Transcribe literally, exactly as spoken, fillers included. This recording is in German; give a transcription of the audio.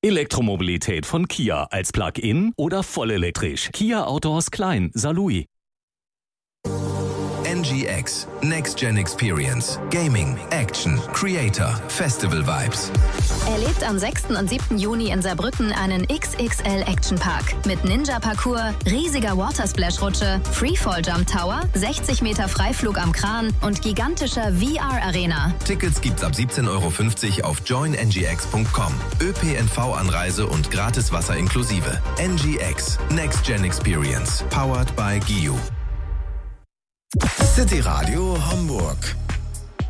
Elektromobilität von Kia als Plug-in oder vollelektrisch. Kia Outdoors Klein, Saarlouis. N G X, Next Gen Experience, Gaming, Action, Creator, Festival Vibes. Erlebt am sechsten und siebten Juni in Saarbrücken einen X X L Action Park mit Ninja-Parcours, riesiger Watersplash-Rutsche, Freefall-Jump Tower, sechzig Meter Freiflug am Kran und gigantischer V R-Arena. Tickets gibt's ab siebzehn Euro fünfzig auf join n g x punkt com. ÖPNV-Anreise und gratis Wasser inklusive. N G X, Next Gen Experience, powered by G I U. City Radio Hamburg.